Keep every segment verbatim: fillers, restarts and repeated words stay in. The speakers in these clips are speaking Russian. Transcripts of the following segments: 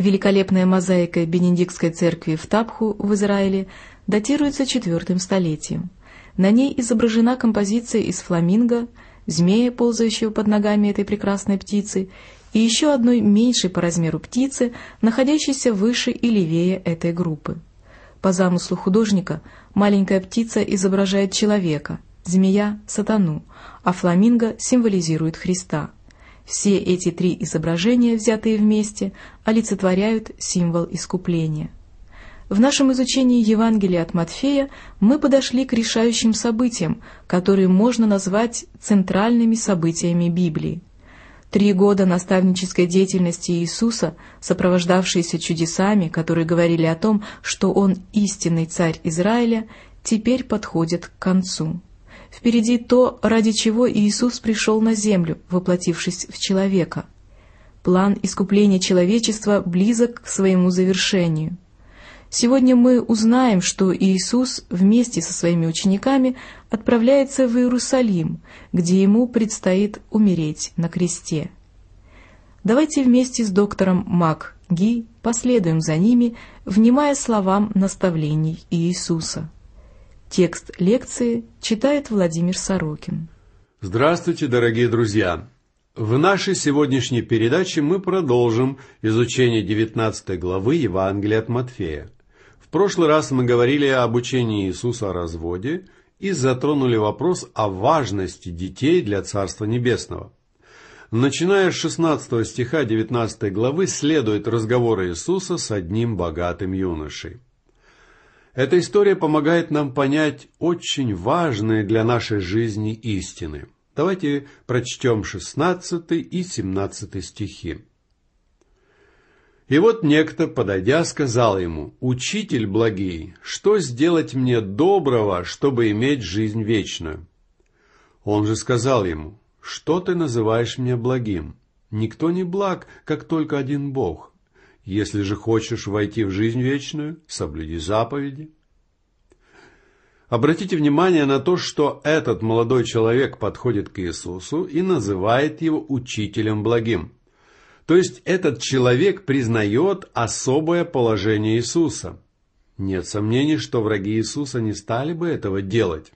Великолепная мозаика Бенедиктской церкви в Табху в Израиле датируется четвертым столетием. На ней изображена композиция из фламинго, змея, ползающего под ногами этой прекрасной птицы, и еще одной меньшей по размеру птицы, находящейся выше и левее этой группы. По замыслу художника, маленькая птица изображает человека, змея — сатану, а фламинго символизирует Христа. Все эти три изображения, взятые вместе, олицетворяют символ искупления. В нашем изучении Евангелия от Матфея мы подошли к решающим событиям, которые можно назвать центральными событиями Библии. Три года наставнической деятельности Иисуса, сопровождавшиеся чудесами, которые говорили о том, что Он истинный царь Израиля, теперь подходят к концу. Впереди то, ради чего Иисус пришел на землю, воплотившись в человека. План искупления человечества близок к своему завершению. Сегодня мы узнаем, что Иисус вместе со своими учениками отправляется в Иерусалим, где Ему предстоит умереть на кресте. Давайте вместе с доктором Мак Ги последуем за ними, внимая словам наставлений Иисуса. Текст лекции читает Владимир Сорокин. Здравствуйте, дорогие друзья! В нашей сегодняшней передаче мы продолжим изучение девятнадцатой главы Евангелия от Матфея. В прошлый раз мы говорили об учении Иисуса о разводе и затронули вопрос о важности детей для Царства Небесного. Начиная с шестнадцатого стиха девятнадцатой главы следует разговор Иисуса с одним богатым юношей. Эта история помогает нам понять очень важные для нашей жизни истины. Давайте прочтем шестнадцатый и семнадцатый стихи. «И вот некто, подойдя, сказал ему: „Учитель благий, что сделать мне доброго, чтобы иметь жизнь вечную?“ Он же сказал ему: „Что ты называешь меня благим? Никто не благ, как только один Бог. Если же хочешь войти в жизнь вечную, соблюди заповеди“». Обратите внимание на то, что этот молодой человек подходит к Иисусу и называет его учителем благим. То есть этот человек признает особое положение Иисуса. Нет сомнений, что враги Иисуса не стали бы этого делать.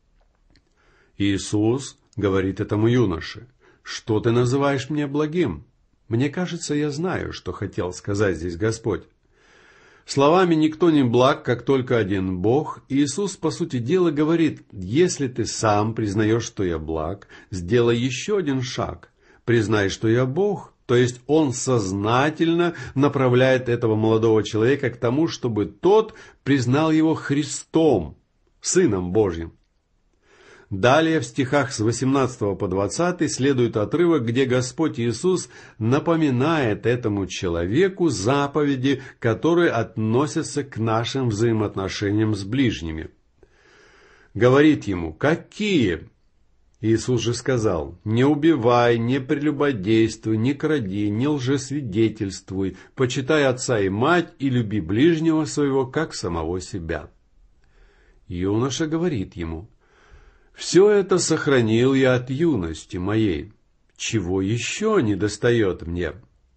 Иисус говорит этому юноше: „Что ты называешь меня благим?“ Мне кажется, я знаю, что хотел сказать здесь Господь. Словами «никто не благ, как только один Бог», Иисус, по сути дела, говорит: если ты сам признаешь, что я благ, сделай еще один шаг. Признай, что я Бог. То есть Он сознательно направляет этого молодого человека к тому, чтобы тот признал его Христом, Сыном Божьим. Далее в стихах с восемнадцатого по двадцатый следует отрывок, где Господь Иисус напоминает этому человеку заповеди, которые относятся к нашим взаимоотношениям с ближними. Говорит ему: «Какие?» Иисус же сказал: „Не убивай, не прелюбодействуй, не кради, не лжесвидетельствуй, почитай отца и мать и люби ближнего своего, как самого себя“. Юноша говорит ему: „Все это сохранил я от юности моей. Чего еще недостает мне?“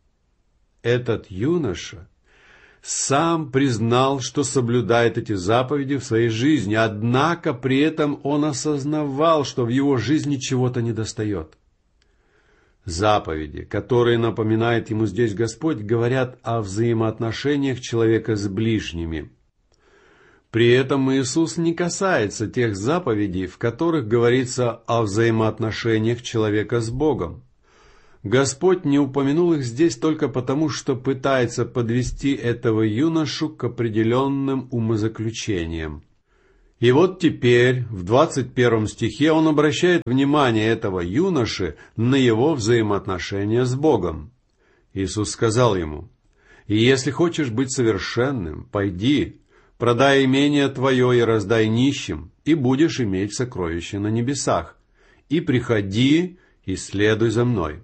Этот юноша сам признал, что соблюдает эти заповеди в своей жизни, однако при этом он осознавал, что в его жизни чего-то недостает. Заповеди, которые напоминает ему здесь Господь, говорят о взаимоотношениях человека с ближними. При этом Иисус не касается тех заповедей, в которых говорится о взаимоотношениях человека с Богом. Господь не упомянул их здесь только потому, что пытается подвести этого юношу к определенным умозаключениям. И вот теперь, в двадцать первом стихе, он обращает внимание этого юноши на его взаимоотношения с Богом. Иисус сказал ему: «И если хочешь быть совершенным, пойди, продай имение твое и раздай нищим, и будешь иметь сокровища на небесах. И приходи, и следуй за мной».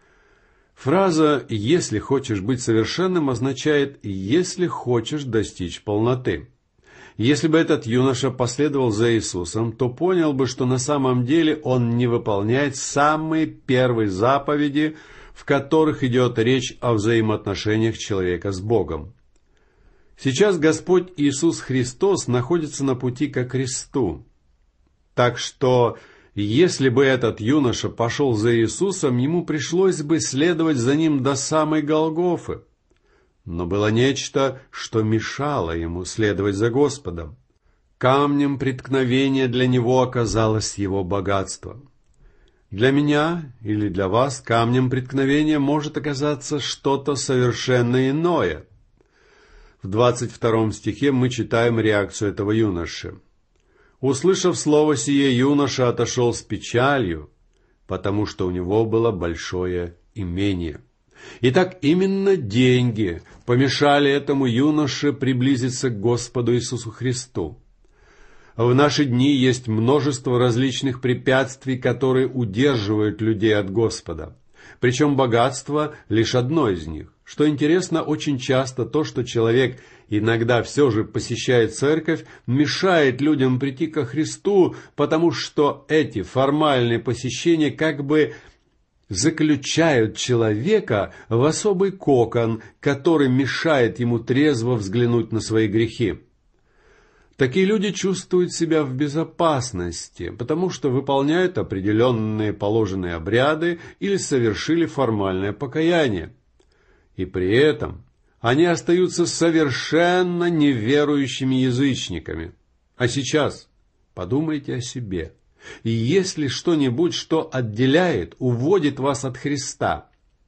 Фраза «если хочешь быть совершенным» означает «если хочешь достичь полноты». Если бы этот юноша последовал за Иисусом, то понял бы, что на самом деле он не выполняет самые первые заповеди в которых идет речь о взаимоотношениях человека с Богом. Сейчас Господь Иисус Христос находится на пути ко кресту. Так что, если бы этот юноша пошел за Иисусом, ему пришлось бы следовать за ним до самой Голгофы. Но было нечто, что мешало ему следовать за Господом. Камнем преткновения для него оказалось его богатство. Для меня или для вас камнем преткновения может оказаться что-то совершенно иное. В двадцать втором стихе мы читаем реакцию этого юноши. «Услышав слово сие, юноша отошел с печалью, потому что у него было большое имение». Итак, именно деньги помешали этому юноше приблизиться к Господу Иисусу Христу. В наши дни есть множество различных препятствий, которые удерживают людей от Господа. Причем богатство лишь одно из них. Что интересно, очень часто то, что человек иногда все же посещает церковь, мешает людям прийти ко Христу, потому что эти формальные посещения как бы заключают человека в особый кокон, который мешает ему трезво взглянуть на свои грехи. Такие люди чувствуют себя в безопасности, потому что выполняют определенные положенные обряды или совершили формальное покаяние. И при этом они остаются совершенно неверующими язычниками. А сейчас подумайте о себе. И есть ли что-нибудь, что отделяет, уводит вас от Христа?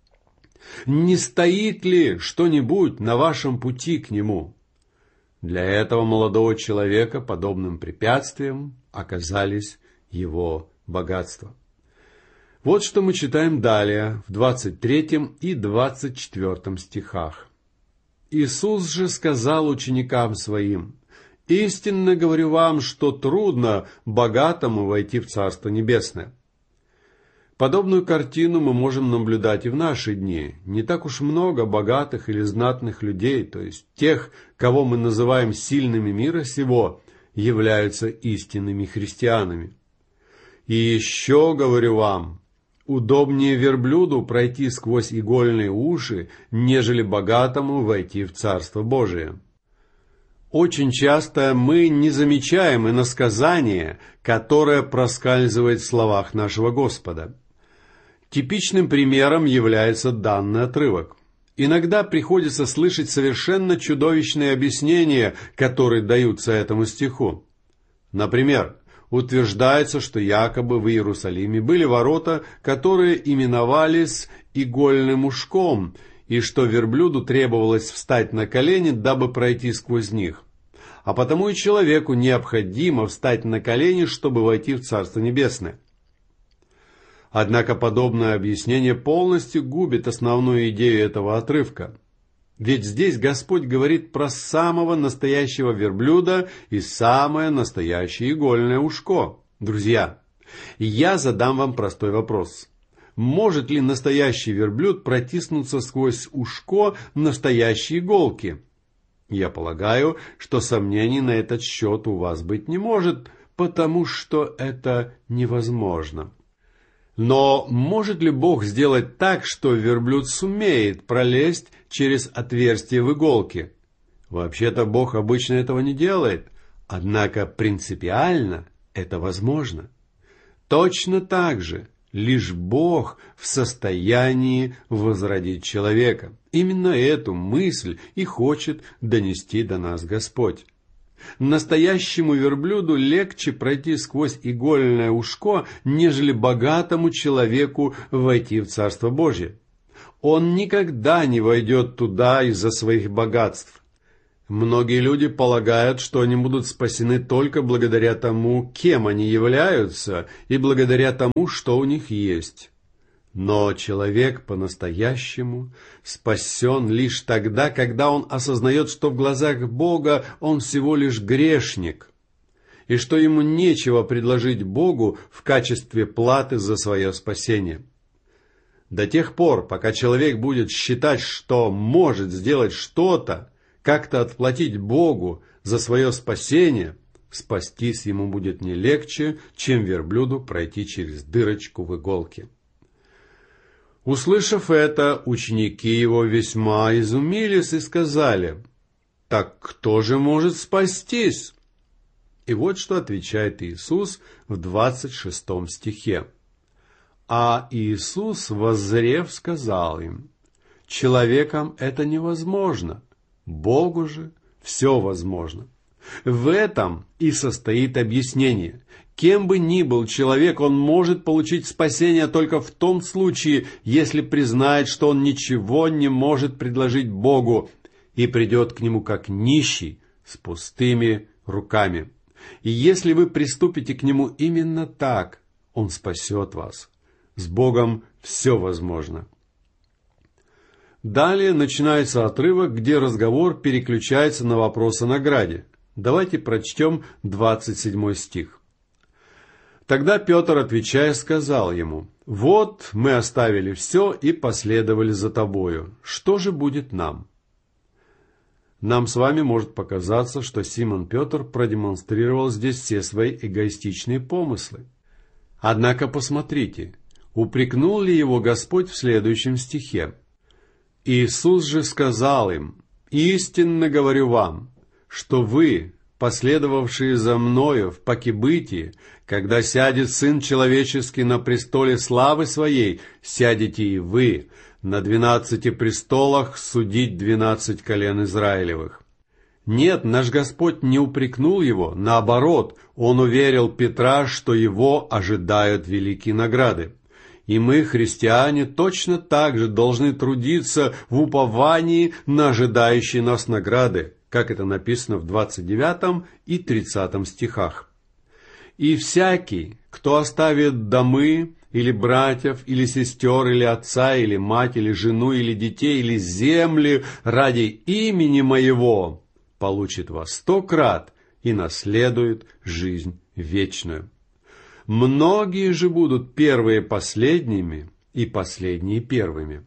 Не стоит ли что-нибудь на вашем пути к Нему? Для этого молодого человека подобным препятствием оказались его богатства. Вот что мы читаем далее в двадцать третьем и двадцать четвёртом стихах. «Иисус же сказал ученикам своим: истинно говорю вам, что трудно богатому войти в Царство Небесное». Подобную картину мы можем наблюдать и в наши дни. Не так уж много богатых или знатных людей, то есть тех, кого мы называем сильными мира сего, являются истинными христианами. «И еще говорю вам, удобнее верблюду пройти сквозь игольные уши, нежели богатому войти в Царство Божие». Очень часто мы не замечаем иносказание, которое проскальзывает в словах нашего Господа. Типичным примером является данный отрывок. Иногда приходится слышать совершенно чудовищные объяснения, которые даются этому стиху. Например, утверждается, что якобы в Иерусалиме были ворота, которые именовались игольным ушком, и что верблюду требовалось встать на колени, дабы пройти сквозь них. А потому и человеку необходимо встать на колени, чтобы войти в Царство Небесное. Однако подобное объяснение полностью губит основную идею этого отрывка. Ведь здесь Господь говорит про самого настоящего верблюда и самое настоящее игольное ушко. Друзья, я задам вам простой вопрос. Может ли настоящий верблюд протиснуться сквозь ушко настоящей иголки? Я полагаю, что сомнений на этот счет у вас быть не может, потому что это невозможно. Но может ли Бог сделать так, что верблюд сумеет пролезть через отверстие в иголке? Вообще-то Бог обычно этого не делает, однако принципиально это возможно. Точно так же лишь Бог в состоянии возродить человека. Именно эту мысль и хочет донести до нас Господь. Настоящему верблюду легче пройти сквозь игольное ушко, нежели богатому человеку войти в Царство Божие. Он никогда не войдет туда из-за своих богатств. Многие люди полагают, что они будут спасены только благодаря тому, кем они являются, и благодаря тому, что у них есть. Но человек по-настоящему спасен лишь тогда, когда он осознает, что в глазах Бога он всего лишь грешник, и что ему нечего предложить Богу в качестве платы за свое спасение. До тех пор, пока человек будет считать, что может сделать что-то, как-то отплатить Богу за свое спасение, спастись ему будет не легче, чем верблюду пройти через дырочку в иголке. Услышав это, ученики его весьма изумились и сказали: «Так кто же может спастись?» И вот что отвечает Иисус в двадцать шестом стихе. «А Иисус, воззрев, сказал им: человекам это невозможно, Богу же все возможно». В этом и состоит объяснение. Кем бы ни был человек, он может получить спасение только в том случае, если признает, что он ничего не может предложить Богу и придет к Нему как нищий с пустыми руками. И если вы приступите к Нему именно так, Он спасет вас. С Богом все возможно. Далее начинается отрывок, где разговор переключается на вопрос о награде. Давайте прочтем двадцать седьмой стих. Тогда Петр, отвечая, сказал ему: «Вот мы оставили все и последовали за тобою. Что же будет нам?» Нам с вами может показаться, что Симон Петр продемонстрировал здесь все свои эгоистичные помыслы. Однако посмотрите, упрекнул ли его Господь в следующем стихе. «Иисус же сказал им: истинно говорю вам, что вы, последовавшие за мною в покибытии, когда сядет Сын Человеческий на престоле славы Своей, сядете и вы на двенадцати престолах судить двенадцать колен Израилевых». Нет, наш Господь не упрекнул его, наоборот, Он уверил Петра, что его ожидают великие награды. И мы, христиане, точно так же должны трудиться в уповании на ожидающие нас награды, как это написано в двадцать девятом и тридцатом стихах. «И всякий, кто оставит домы, или братьев, или сестер, или отца, или мать, или жену, или детей, или земли ради имени Моего, получит во сто крат и наследует жизнь вечную. Многие же будут первые последними, и последние первыми».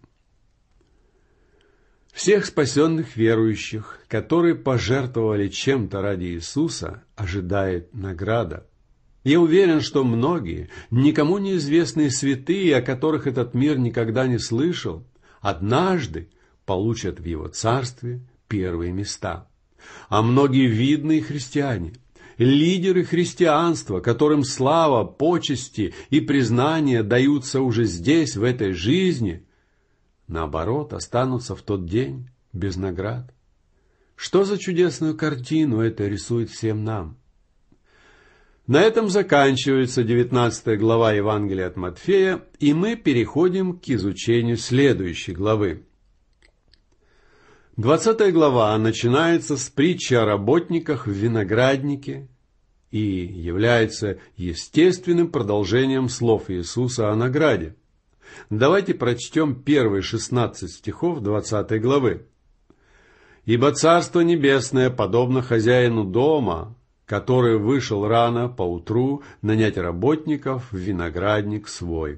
Всех спасенных верующих, которые пожертвовали чем-то ради Иисуса, ожидает награда. Я уверен, что многие, никому неизвестные святые, о которых этот мир никогда не слышал, однажды получат в Его Царстве первые места. А многие видные христиане, лидеры христианства, которым слава, почести и признание даются уже здесь, в этой жизни, наоборот, останутся в тот день без наград. Что за чудесную картину это рисует всем нам? На этом заканчивается девятнадцатая глава Евангелия от Матфея, и мы переходим к изучению следующей главы. двадцатая глава начинается с притчи о работниках в винограднике и является естественным продолжением слов Иисуса о награде. Давайте прочтем первые шестнадцать стихов двадцатой главы. «Ибо Царство Небесное подобно хозяину дома, который вышел рано поутру нанять работников в виноградник свой».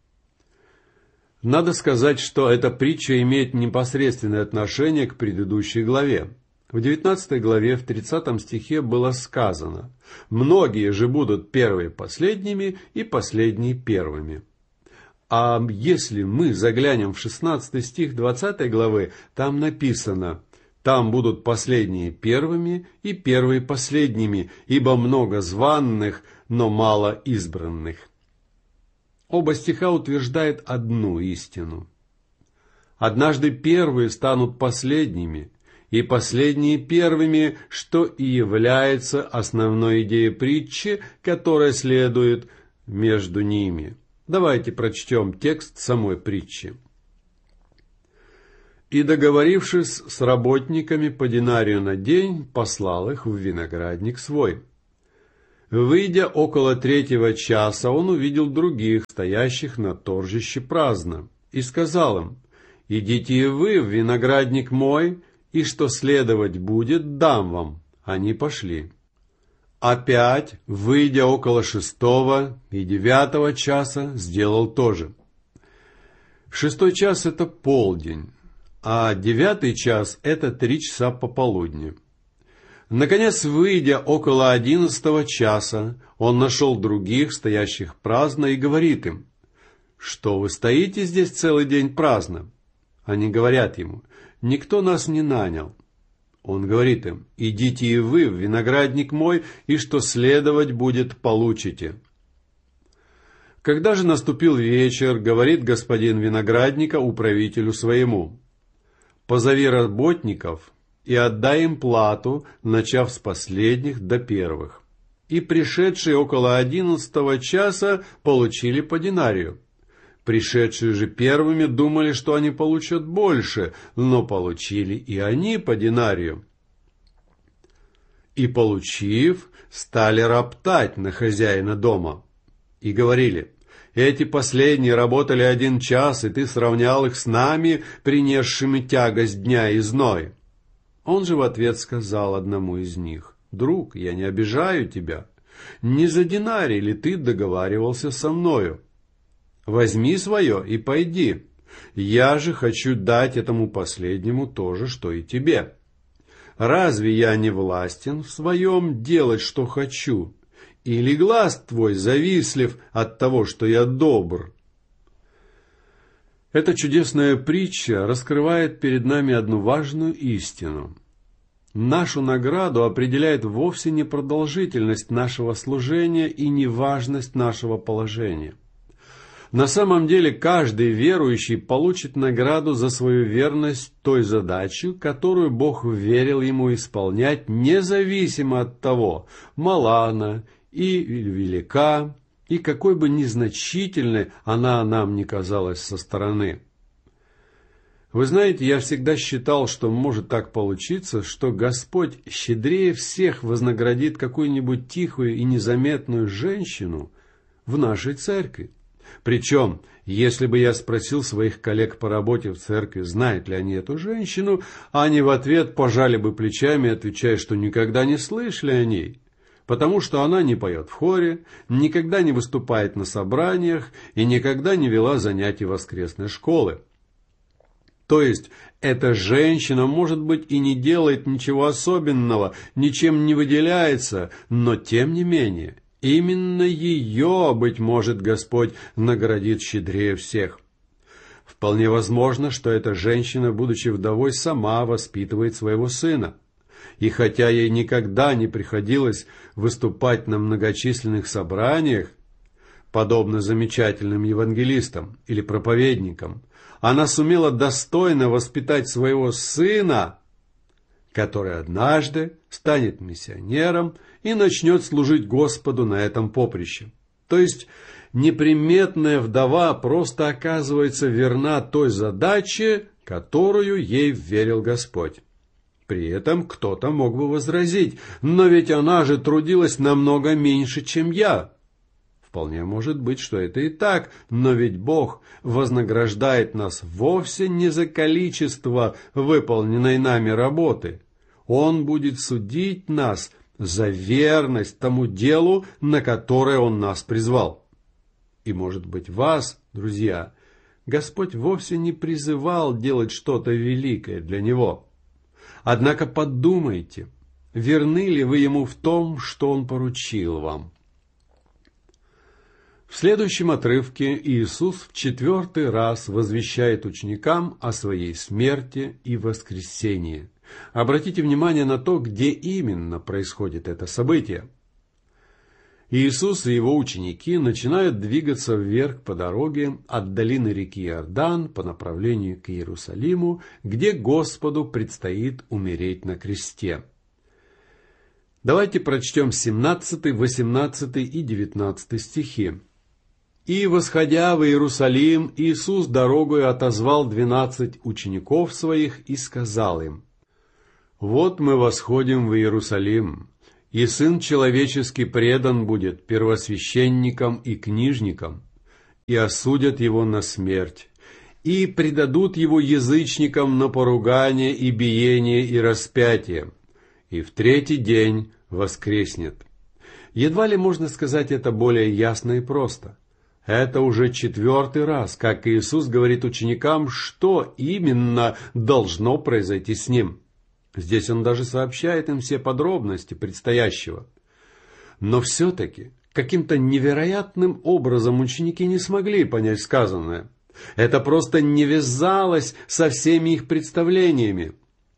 Надо сказать, что эта притча имеет непосредственное отношение к предыдущей главе. В девятнадцатой главе, в тридцатом стихе было сказано: «Многие же будут первые последними, и последние первыми». А если мы заглянем в шестнадцатый стих двадцатой главы, там написано: «Там будут последние первыми и первые последними, ибо много званных, но мало избранных». Оба стиха утверждают одну истину. Однажды первые станут последними, и последние первыми, что и является основной идеей притчи, которая следует между ними. Давайте прочтем текст самой притчи. «И, договорившись с работниками по динарию на день, послал их в виноградник свой. Выйдя около третьего часа, он увидел других, стоящих на торжище праздно, и сказал им: идите и вы в виноградник мой, и что следовать будет, дам вам. Они пошли. Опять, выйдя около шестого и девятого часа, сделал то же. Шестой час — это полдень, а девятый час — это три часа пополудни. Наконец, выйдя около одиннадцатого часа, он нашел других, стоящих праздно, и говорит им: что вы стоите здесь целый день праздно? Они говорят ему: никто нас не нанял. Он говорит им: идите и вы в виноградник мой, и что следовать будет, получите. Когда же наступил вечер, говорит господин виноградника управителю своему: позови работников и отдай им плату, начав с последних до первых. И пришедшие около одиннадцатого часа получили по динарию. Пришедшие же первыми думали, что они получат больше, но получили и они по динарию. И, получив, стали роптать на хозяина дома. И говорили: эти последние работали один час, и ты сравнял их с нами, принесшими тягость дня и зной. Он же в ответ сказал одному из них: друг, я не обижаю тебя. Не за динарий ли ты договаривался со мною? Возьми свое и пойди. Я же хочу дать этому последнему то же, что и тебе. Разве я не властен в своем делать, что хочу? Или глаз твой завистлив от того, что я добр? Эта чудесная притча раскрывает перед нами одну важную истину. Нашу награду определяет вовсе не продолжительность нашего служения и не важность нашего положения. На самом деле каждый верующий получит награду за свою верность той задаче, которую Бог верил ему исполнять, независимо от того, мала она и велика, и какой бы незначительной она нам ни казалась со стороны. Вы знаете, я всегда считал, что может так получиться, что Господь щедрее всех вознаградит какую-нибудь тихую и незаметную женщину в нашей церкви. Причем, если бы я спросил своих коллег по работе в церкви, знают ли они эту женщину, они в ответ пожали бы плечами, отвечая, что никогда не слышали о ней, потому что она не поет в хоре, никогда не выступает на собраниях и никогда не вела занятий воскресной школы. То есть, эта женщина, может быть, и не делает ничего особенного, ничем не выделяется, но тем не менее, именно ее, быть может, Господь наградит щедрее всех. Вполне возможно, что эта женщина, будучи вдовой, сама воспитывает своего сына. И хотя ей никогда не приходилось выступать на многочисленных собраниях, подобно замечательным евангелистам или проповедникам, она сумела достойно воспитать своего сына, который однажды станет миссионером и начнет служить Господу на этом поприще. То есть неприметная вдова просто оказывается верна той задаче, которую ей верил Господь. При этом кто-то мог бы возразить: но ведь она же трудилась намного меньше, чем я. Вполне может быть, что это и так, но ведь Бог вознаграждает нас вовсе не за количество выполненной нами работы. Он будет судить нас за верность тому делу, на которое Он нас призвал. И, может быть, вас, друзья, Господь вовсе не призывал делать что-то великое для Него. Однако подумайте, верны ли вы Ему в том, что Он поручил вам. В следующем отрывке Иисус в четвертый раз возвещает ученикам о своей смерти и воскресении. Обратите внимание на то, где именно происходит это событие. Иисус и его ученики начинают двигаться вверх по дороге от долины реки Иордан по направлению к Иерусалиму, где Господу предстоит умереть на кресте. Давайте прочтем семнадцатый, восемнадцатый и девятнадцатый стихи. «И, восходя в Иерусалим, Иисус дорогою отозвал двенадцать учеников своих и сказал им: вот мы восходим в Иерусалим, и Сын Человеческий предан будет первосвященникам и книжникам, и осудят Его на смерть, и предадут Его язычникам на поругание и биение и распятие, и в третий день воскреснет». Едва ли можно сказать это более ясно и просто. Это уже четвертый раз, как Иисус говорит ученикам, что именно должно произойти с Ним. Здесь Он даже сообщает им все подробности предстоящего. Но все-таки, Каким-то невероятным образом ученики не смогли понять сказанное. Это просто не вязалось со всеми их представлениями.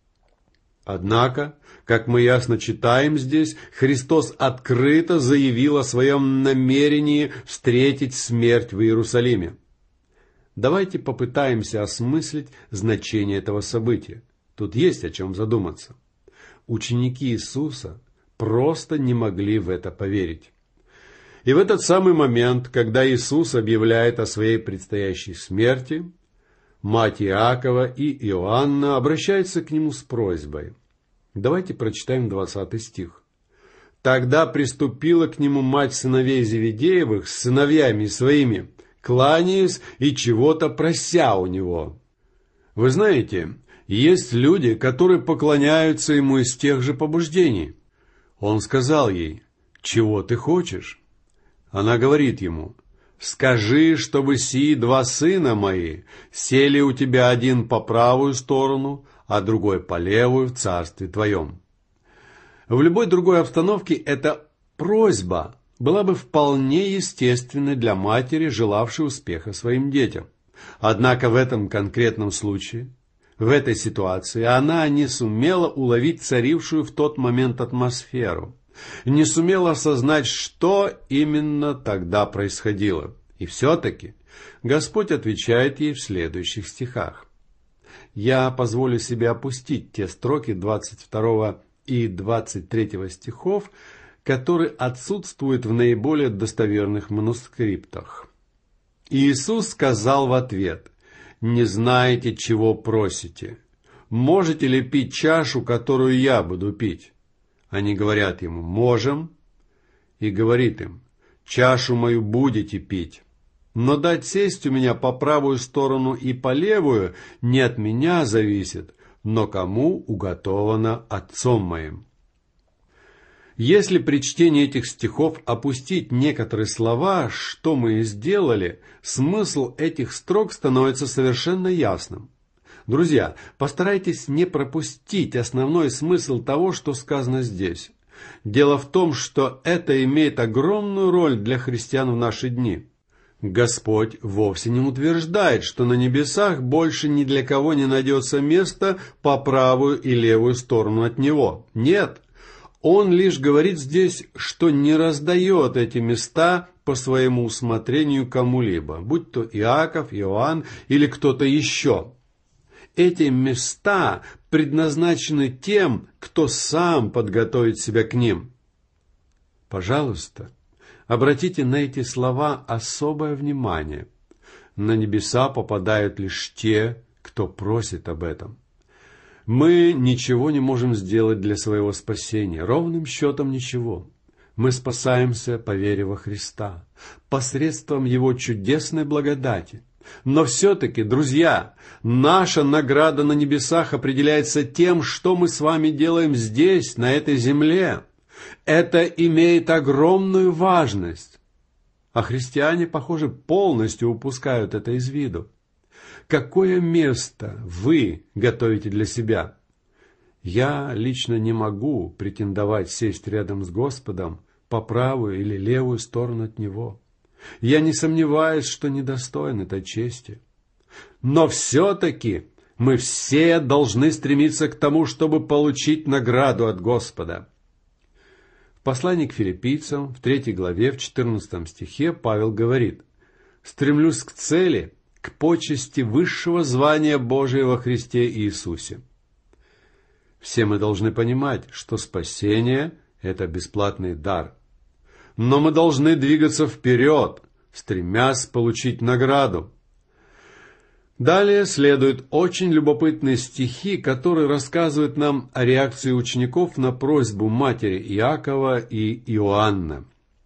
Однако, как мы ясно читаем здесь, Христос открыто заявил о своем намерении встретить смерть в Иерусалиме. Давайте попытаемся осмыслить значение этого события. Тут есть о чем задуматься. Ученики Иисуса просто не могли в это поверить. И в этот самый момент, когда Иисус объявляет о своей предстоящей смерти, мать Иакова и Иоанна обращаются к нему с просьбой. Давайте прочитаем двадцатый стих. «Тогда приступила к нему мать сыновей Зеведеевых с сыновьями своими, кланяясь и чего-то прося у него». Вы знаете, есть люди, которые поклоняются ему из тех же побуждений. Он сказал ей: «Чего ты хочешь?» Она говорит ему: «Скажи, чтобы сии два сына мои сели у тебя один по правую сторону, а другой по левую в царстве твоем». В любой другой обстановке эта просьба была бы вполне естественной для матери, желавшей успеха своим детям. Однако в этом конкретном случае, в этой ситуации, она не сумела уловить царившую в тот момент атмосферу, не сумела осознать, что именно тогда происходило. И все-таки Господь отвечает ей в следующих стихах. Я позволю себе опустить те строки двадцать второго и двадцать третьего стихов, которые отсутствуют в наиболее достоверных манускриптах. Иисус сказал в ответ: «Не знаете, чего просите. Можете ли пить чашу, которую я буду пить?» Они говорят ему: «Можем». И говорит им: «Чашу мою будете пить. Но дать сесть у меня по правую сторону и по левую не от меня зависит, но кому уготовано Отцом моим». Если при чтении этих стихов опустить некоторые слова, что мы и сделали, смысл этих строк становится совершенно ясным. Друзья, постарайтесь не пропустить основной смысл того, что сказано здесь. Дело в том, что это имеет огромную роль для христиан в наши дни. Господь вовсе не утверждает, что на небесах больше ни для кого не найдется места по правую и левую сторону от Него. Нет, Он лишь говорит здесь, что не раздает эти места по своему усмотрению кому-либо, будь то Иаков, Иоанн или кто-то еще. Эти места предназначены тем, кто сам подготовит себя к ним. Пожалуйста, обратите на эти слова особое внимание. На небеса попадают лишь те, кто просит об этом. Мы ничего не можем сделать для своего спасения, ровным счетом ничего. Мы спасаемся по вере во Христа, посредством Его чудесной благодати. Но все-таки, друзья, наша награда на небесах определяется тем, что мы с вами делаем здесь, на этой земле. Это имеет огромную важность. А христиане, похоже, полностью упускают это из виду. Какое место вы готовите для себя? Я лично не могу претендовать сесть рядом с Господом по правую или левую сторону от Него. Я не сомневаюсь, что недостоин этой чести. Но все-таки мы все должны стремиться к тому, чтобы получить награду от Господа. В послании к филиппийцам, в третьей главе, в четырнадцатом стихе, Павел говорит: «Стремлюсь к цели, к почести высшего звания Божия во Христе Иисусе». Все мы должны понимать, что спасение – это бесплатный дар. Но мы должны двигаться вперед, стремясь получить награду. Далее следуют очень любопытные стихи, которые рассказывают нам о реакции учеников на просьбу матери Иакова и Иоанна.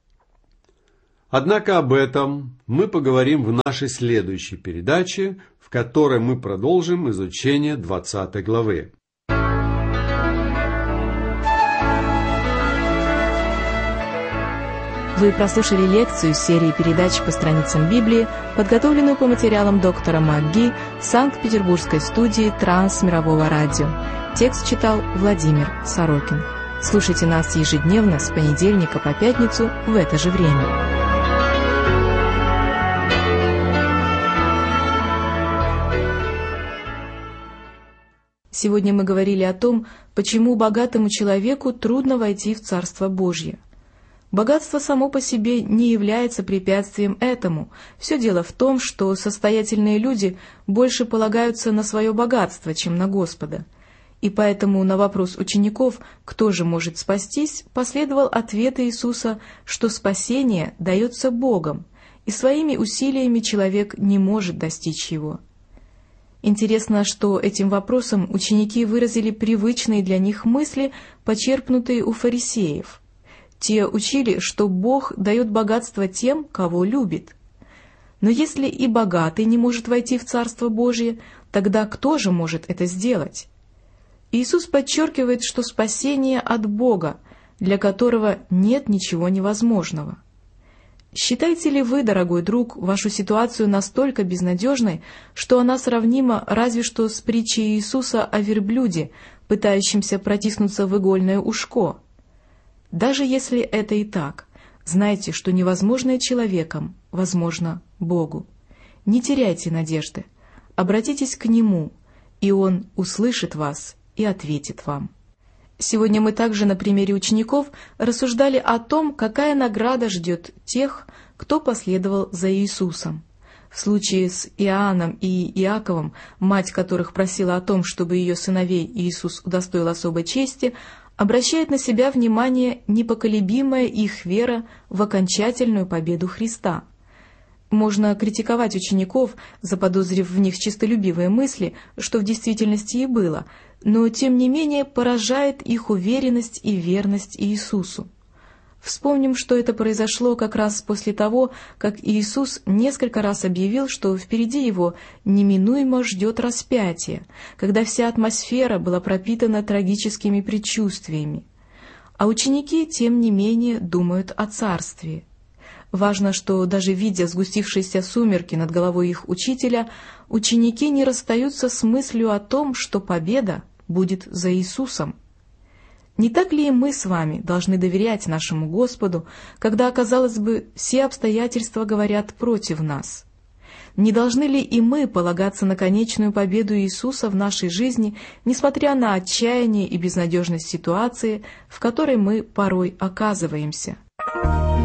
Однако об этом мы поговорим в нашей следующей передаче, в которой мы продолжим изучение двадцатой главы. Вы прослушали лекцию из серии передач по страницам Библии, подготовленную по материалам доктора МакГи Санкт-Петербургской студии Трансмирового радио. Текст читал Владимир Сорокин. Слушайте нас ежедневно с понедельника по пятницу в это же время. Сегодня мы говорили о том, почему богатому человеку трудно войти в Царство Божье. Богатство само по себе не является препятствием этому. Все дело в том, что состоятельные люди больше полагаются на свое богатство, чем на Господа. И поэтому на вопрос учеников, кто же может спастись, последовал ответ Иисуса, что спасение дается Богом, и своими усилиями человек не может достичь его. Интересно, что этим вопросом ученики выразили привычные для них мысли, почерпнутые у фарисеев. Те учили, что Бог дает богатство тем, кого любит. Но если и богатый не может войти в Царство Божье, тогда кто же может это сделать? Иисус подчеркивает, что спасение от Бога, для которого нет ничего невозможного. Считаете ли вы, дорогой друг, вашу ситуацию настолько безнадежной, что она сравнима разве что с притчей Иисуса о верблюде, пытающемся протиснуться в игольное ушко? Даже если это и так, знайте, что невозможное человеком возможно Богу. Не теряйте надежды, обратитесь к Нему, и Он услышит вас и ответит вам. Сегодня мы также на примере учеников рассуждали о том, какая награда ждет тех, кто последовал за Иисусом. В случае с Иоанном и Иаковом, мать которых просила о том, чтобы ее сыновей Иисус удостоил особой чести, обращает на себя внимание непоколебимая их вера в окончательную победу Христа. Можно критиковать учеников, заподозрив в них честолюбивые мысли, что в действительности и было, но тем не менее поражает их уверенность и верность Иисусу. Вспомним, что это произошло как раз после того, как Иисус несколько раз объявил, что впереди его неминуемо ждет распятие, когда вся атмосфера была пропитана трагическими предчувствиями. А ученики, тем не менее, думают о царстве. Важно, что даже видя сгустившиеся сумерки над головой их учителя, ученики не расстаются с мыслью о том, что победа будет за Иисусом. Не так ли и мы с вами должны доверять нашему Господу, когда, казалось бы, все обстоятельства говорят против нас? Не должны ли и мы полагаться на конечную победу Иисуса в нашей жизни, несмотря на отчаяние и безнадежность ситуации, в которой мы порой оказываемся?